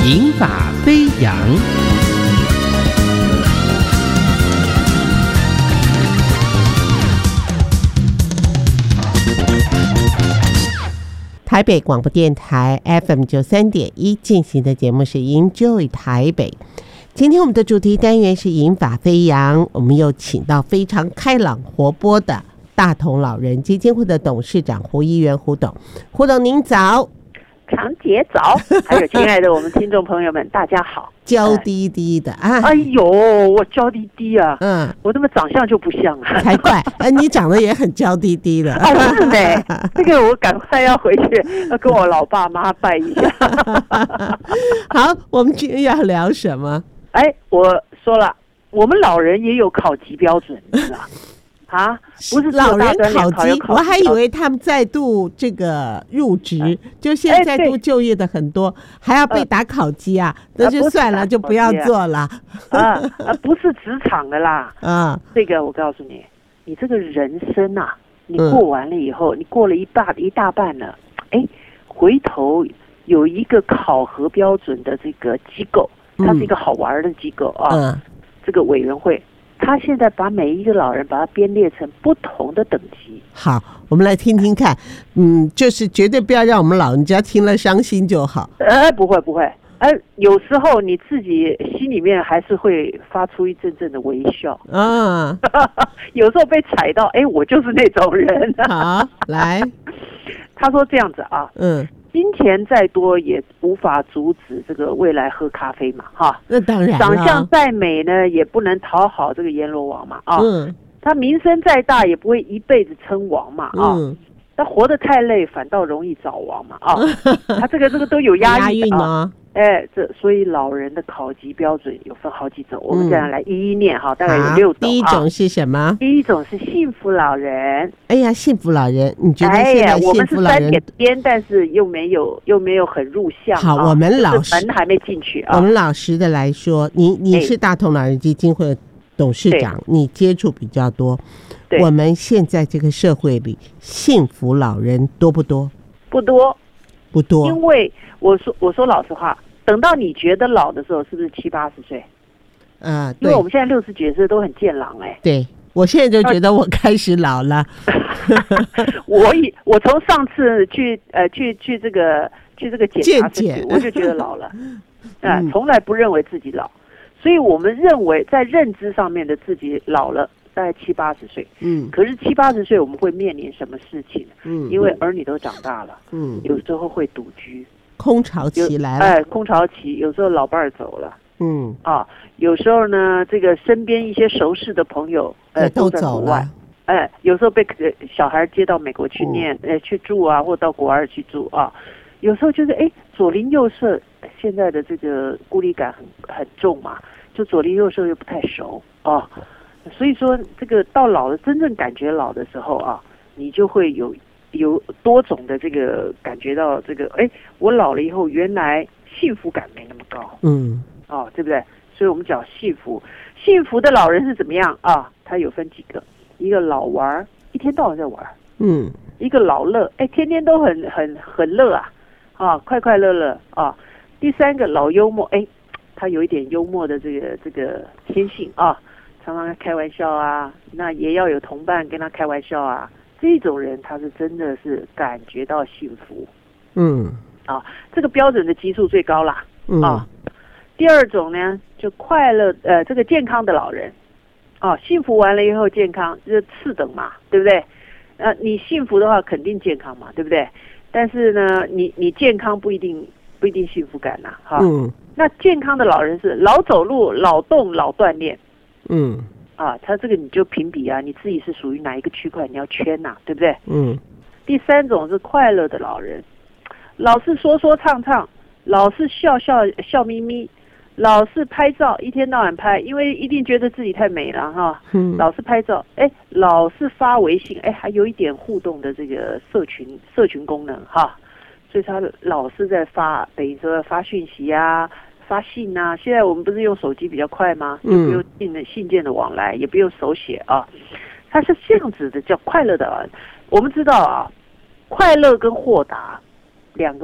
银发飞扬。台北广播电台 FM93.1 进行的节目是 Enjoy 台北。今天我们的主题单元是银发飞扬，我们又请到非常开朗活泼的大同老人基金会的董事长胡一元胡董。胡董您早。 长姐早，还有亲爱的我们听众朋友们大家好。 娇滴滴的啊！ 哎呦，我娇滴滴啊！我他妈长相就不像啊， 才怪！你长得也很娇滴滴的。 哦，是呢。这个我赶快要回去，要跟我老爸妈拜一下。 好，我们今天要聊什么？ 我说了，我们老人也有考级标准，你知道啊，不是老人考级，我还以为他们再度这个入职，就现在再度就业的很多，还要被打考级啊，那就算了，就不要做了。 不是职场的啦。这个我告诉你，你这个人生啊，你过完了以后，你过了一大半了，回头有一个考核标准的这个机构，它是一个好玩的机构啊，这个委员会。他现在把每一个老人把它编列成不同的等级。好， 我们来听听看。就是绝对不要让我们老人家听了伤心就好。 不会。有时候你自己心里面还是会发出一阵阵的微笑。有时候被踩到，我就是那种人。 好，来。 他说这样子啊。金钱再多也无法阻止这个未来喝咖啡嘛，哈。 那当然了。 长相再美呢，也不能讨好这个阎罗王嘛，啊。他名声再大，也不会一辈子称王嘛，啊。他活得太累，反倒容易早亡嘛，啊。他这个都有押韵啊。所以老人的考级标准有分好几种，我们这样来一一念哈，大概有6种。 第一种是什么？ 第一种是幸福老人。 幸福老人，你觉得现在幸福老人？ 我们是3点边，但是又没有很入相。 好，我们老实， 门还没进去啊。 我们老实的来说，你是大同老人基金会董事长，你接触比较多。我们现在这个社会里，幸福老人多不多？不多。 因为我说老实话，等到你觉得老的时候，是不是70、80岁？因为我们现在60几岁都很健朗对，我现在就觉得我开始老了。 我从上次去这个检查身体，我就觉得老了。从来不认为自己老，所以我们认为在认知上面的自己老了。大概70、80岁，可是70、80岁我们会面临什么事情？因为儿女都长大了，有时候会独居， 空巢期来了， 空巢期，有时候老伴儿走了，有时候呢，这个身边一些熟识的朋友， 都在国外， 有时候被小孩接到美国去念，去住啊，或到国外去住啊，有时候就是左邻右舍，现在的这个孤立感很重嘛，就左邻右舍又不太熟啊。所以说，这个到老了，真正感觉老的时候啊，你就会有多种的这个感觉到这个，我老了以后，原来幸福感没那么高，对不对？所以我们讲幸福的老人是怎么样啊？他有分几个，一个老玩，一天到晚在玩，一个老乐，天天都很乐啊，快快乐乐啊。第3个老幽默，他有一点幽默的这个天性啊。常常开玩笑啊，那也要有同伴跟他开玩笑啊。这种人他是真的是感觉到幸福，这个标准的基数最高啦，第2种呢，就快乐，这个健康的老人，幸福完了以后健康就是次等嘛，对不对？你幸福的话肯定健康嘛，对不对？但是呢，你健康不一定幸福感呐，那健康的老人是老走路、老动、老锻炼。他这个你就评比啊，你自己是属于哪一个区块，你要圈呐，对不对？第3种是快乐的老人，老是说唱，老是笑眯眯，老是拍照，一天到晚拍，因为一定觉得自己太美了哈。老是拍照，老是发微信，还有一点互动的这个社群功能哈，所以他老是在发，等于说发讯息啊。发信啊，现在我们不是用手机比较快吗？也不用信件的往来，也不用手写啊。它是这样子的，叫快乐的。我们知道啊，快乐跟豁达2个